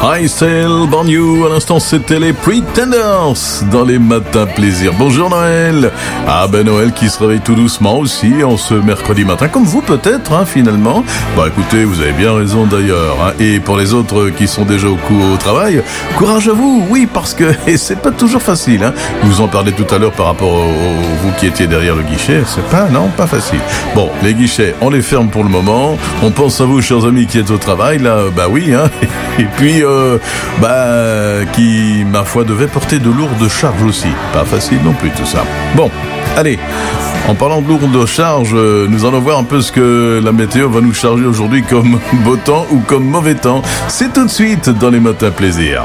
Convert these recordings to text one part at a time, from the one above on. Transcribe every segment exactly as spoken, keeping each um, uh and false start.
I Sail Born You. À l'instant, c'était les Pretenders dans les matins plaisir. Bonjour Noël. Ah ben Noël qui se réveille tout doucement aussi en ce mercredi matin, comme vous peut-être hein, finalement. Bah écoutez, vous avez bien raison d'ailleurs. Hein. Et pour les autres qui sont déjà au, coup, au travail, courage à vous. Oui, parce que et c'est pas toujours facile. Hein. Vous en parlez tout à l'heure par rapport au, au vous qui étiez derrière le guichet. C'est pas non, pas facile. Bon, les guichets, on les ferme pour le moment. On pense à vous, chers amis qui êtes au travail. Là, bah oui. Hein. Et puis, euh, bah, qui, ma foi, devait porter de lourdes charges aussi. Pas facile non plus tout ça. Bon, allez, en parlant de lourdes charges, nous allons voir un peu ce que la météo va nous charger aujourd'hui comme beau temps ou comme mauvais temps. C'est tout de suite dans les matins plaisir.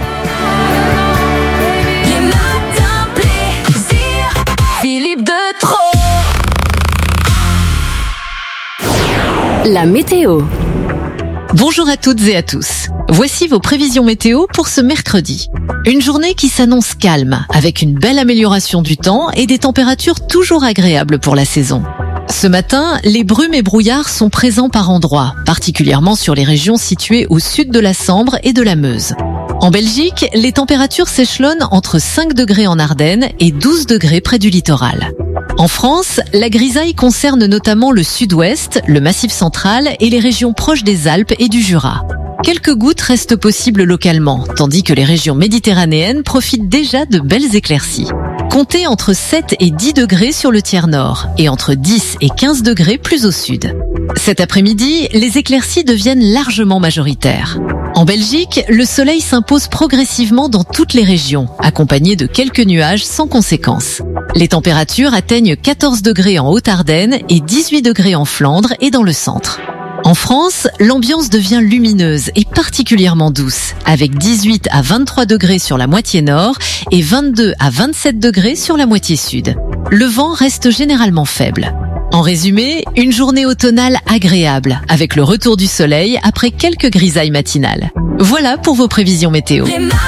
Les matins plaisir, Philippe de Trot. La météo. Bonjour à toutes et à tous. Voici vos prévisions météo pour ce mercredi. Une journée qui s'annonce calme, avec une belle amélioration du temps et des températures toujours agréables pour la saison. Ce matin, les brumes et brouillards sont présents par endroits, particulièrement sur les régions situées au sud de la Sambre et de la Meuse. En Belgique, les températures s'échelonnent entre cinq degrés en Ardennes et douze degrés près du littoral. En France, la grisaille concerne notamment le sud-ouest, le Massif central et les régions proches des Alpes et du Jura. Quelques gouttes restent possibles localement, tandis que les régions méditerranéennes profitent déjà de belles éclaircies. Comptez entre sept et dix degrés sur le tiers nord et entre dix et quinze degrés plus au sud. Cet après-midi, les éclaircies deviennent largement majoritaires. En Belgique, le soleil s'impose progressivement dans toutes les régions, accompagné de quelques nuages sans conséquence. Les températures atteignent quatorze degrés en Haute-Ardenne et dix-huit degrés en Flandre et dans le centre. En France, l'ambiance devient lumineuse et particulièrement douce, avec dix-huit à vingt-trois degrés sur la moitié nord et vingt-deux à vingt-sept degrés sur la moitié sud. Le vent reste généralement faible. En résumé, une journée automnale agréable, avec le retour du soleil après quelques grisailles matinales. Voilà pour vos prévisions météo.